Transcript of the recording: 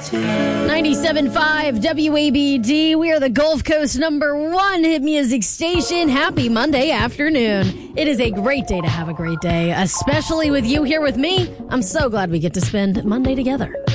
97.5 WABD. We are the Gulf Coast #1 hit music station. Happy Monday afternoon. It is a great day to have a great day, especially with you here with me. I'm so glad we get to spend Monday together.